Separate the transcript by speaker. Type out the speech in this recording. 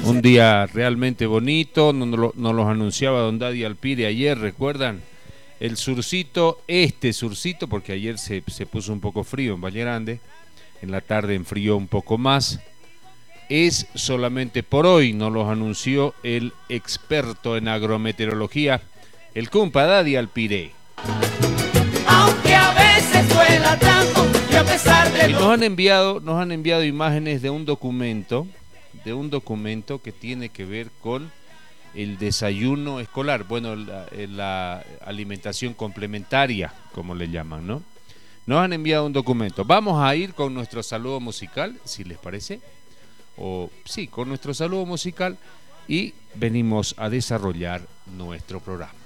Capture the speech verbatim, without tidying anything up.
Speaker 1: Un día realmente bonito, nos lo, nos los anunciaba don Daddy Alpide ayer, ¿recuerdan? El surcito, este surcito, porque ayer se, se puso un poco frío en Valle Grande, en la tarde enfrió un poco más, es solamente por hoy, nos los anunció el experto en agrometeorología, el compa Daddy Alpide.
Speaker 2: Aunque a veces duela tanto y a pesar de
Speaker 1: Y
Speaker 2: lo...
Speaker 1: nos han enviado, nos han enviado imágenes de un documento, de un documento que tiene que ver con el desayuno escolar, bueno, la, la alimentación complementaria, como le llaman, ¿no? Nos han enviado un documento. Vamos a ir con nuestro saludo musical, si les parece, o sí, con nuestro saludo musical, y venimos a desarrollar nuestro programa.